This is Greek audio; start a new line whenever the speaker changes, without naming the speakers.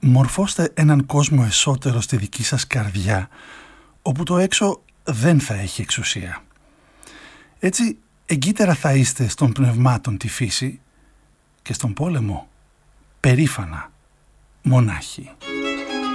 Μορφώστε έναν κόσμο εσωτερό στη δική σας καρδιά, όπου το έξω δεν θα έχει εξουσία. Έτσι εγκύτερα θα είστε στον πνευμάτων τη φύση και στον πόλεμο περήφανα μονάχοι.